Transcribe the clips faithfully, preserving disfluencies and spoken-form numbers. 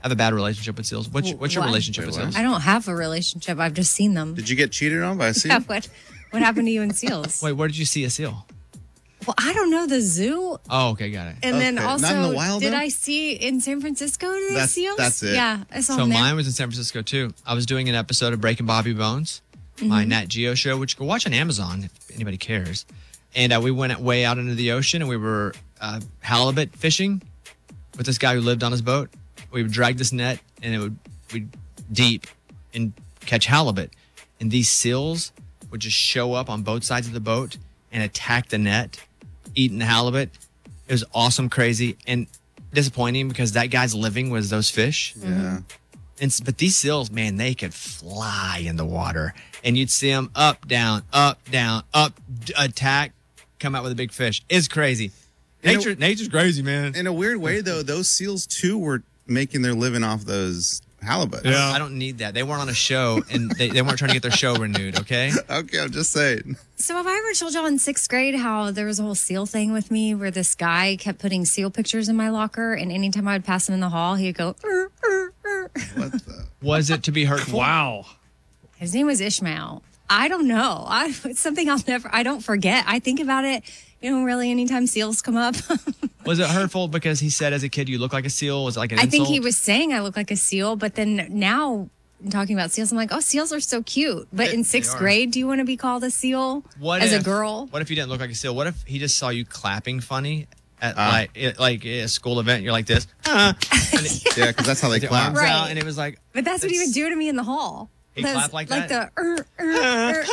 have a bad relationship with seals. What's, what's your What? relationship Wait, with what? seals? I don't have a relationship. I've just seen them. Did you get cheated on by a seal? Yeah, what, what happened to you in seals? Wait, where did you see a seal? Well, I don't know, the zoo. Oh, okay, got it. And then Okay, also, not in the wild, did though? I see in San Francisco, did they That's- seals? that's it. Yeah, I saw So them there. mine was in San Francisco too. I was doing an episode of Breaking Bobby Bones, Mm-hmm. my Nat Geo show, which you can watch on Amazon if anybody cares. And uh, we went way out into the ocean and we were uh, halibut fishing with this guy who lived on his boat. We would drag this net and it would we'd deep and catch halibut. And these seals would just show up on both sides of the boat and attack the net, eating the halibut. It was awesome, crazy, and disappointing because that guy's living was those fish. Yeah. And, s- but these seals, man, they could fly in the water. And you'd see them up, down, up, down, up, d- attack, come out with a big fish. It's crazy. You know- Nature, nature's crazy, man. In a weird way, though, those seals too were making their living off those halibut. Yeah. I don't need that. They weren't on a show, and they, they weren't trying to get their show renewed, okay? Okay, I'm just saying. So have I ever told y'all in sixth grade how there was a whole seal thing with me where this guy kept putting seal pictures in my locker, and anytime I would pass him in the hall, he'd go, "Er, er, er." What the? Was it to be hurtful? Wow. His name was Ishmael. I don't know. I, it's something I'll never, I don't forget. I think about it, you know, really anytime seals come up. Was it hurtful because he said as a kid you look like a seal? Was it like an I insult? think he was saying I look like a seal, but then now talking about seals, I'm like, oh, seals are so cute. But They- in they sixth are. grade, do you want to be called a seal What as if, a girl? What if you didn't look like a seal? What if he just saw you clapping funny at Ah. like it, like a school event? You're like this, ah, and it, Yeah, because that's how they your clap. arms Right. out, and it was like, But that's what he It's- would do to me in the hall. He Those- clapped like Like that? the, er, er, er.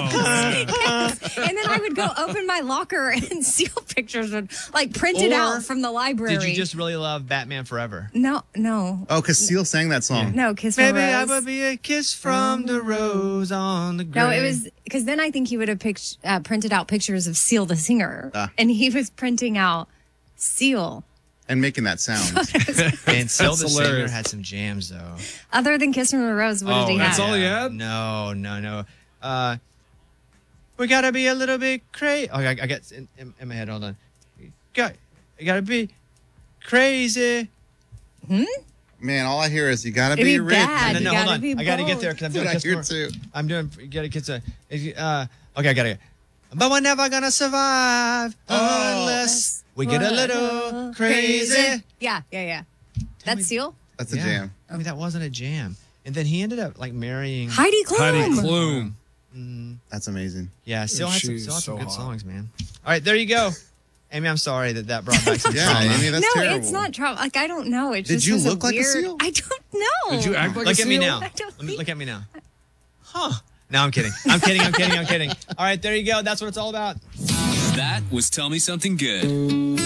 Yes. And then I would go open my locker and seal pictures would like printed Or out from the library. did you just really love Batman Forever? No, no, Oh, because Seal sang that song. no, Kiss from a Maybe I Rose. would be a kiss from the rose on the grave. No, it was because then I think he would have picked, uh, printed out pictures of Seal the singer, Ah. and he was printing out Seal. And making that sound. And Still the That's Singer hilarious. had some jams though. Other than Kiss from a Rose, what oh, did he that's have? all he had? No, no, no. Uh, we gotta be a little bit crazy. Oh, I, I got in, in, in my head. Hold on. Got, you gotta be crazy. Man, all I hear is you gotta It'd be be rich. bad. No, you no, hold gotta on. be I gotta get bold. there because I'm That's doing what I Kiss hear more. too. I'm doing. You gotta get to. Uh, okay, I gotta get. But we're never gonna survive Oh. unless we get a little crazy. Yeah, yeah, yeah. That's Seal. That's a Yeah. jam. I mean, that wasn't a jam. And then he ended up like marrying. Heidi Klum. Heidi Klum. That's amazing. Yeah, still had some, She's still had some so good hot. songs, man. All right, there you go. Amy, I'm sorry that that brought back some Yeah, trauma. Amy, that's no, terrible. it's not trouble. Like I don't know. It Did just you was look a like a weird, seal? I don't know. Did you act like Look a at me seal? now. I don't Let me think- look at me now. Huh. No, I'm kidding. I'm kidding. I'm kidding. I'm kidding. All right, there you go. That's what it's all about. That was Tell Me Something Good.